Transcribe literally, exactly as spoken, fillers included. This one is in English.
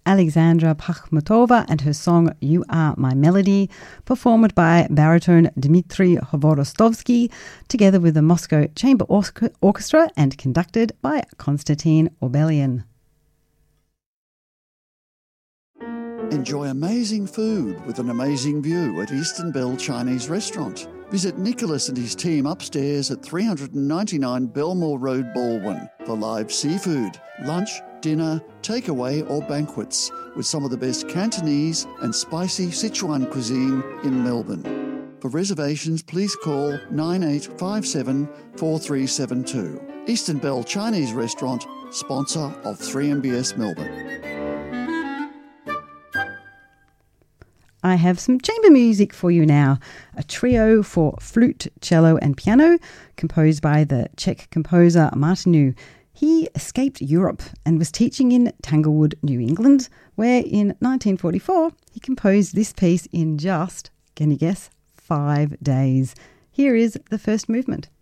Alexandra Pakhmutova and her song You Are My Melody, performed by baritone Dmitry Kvorostovsky, together with the Moscow Chamber Orchestra and conducted by Konstantin Orbelian. Enjoy amazing food with an amazing view at Eastern Bell Chinese Restaurant. Visit Nicholas and his team upstairs at three ninety-nine Belmore Road, Baldwin for live seafood, lunch, dinner, takeaway or banquets with some of the best Cantonese and spicy Sichuan cuisine in Melbourne. For reservations, please call nine eight five seven, four three seven two. Eastern Bell Chinese Restaurant, sponsor of three M B S Melbourne. I have some chamber music for you now. A trio for flute, cello and piano, composed by the Czech composer Martinu. He escaped Europe and was teaching in Tanglewood, New England, where in nineteen forty-four he composed this piece in just, can you guess, five days. Here is the first movement.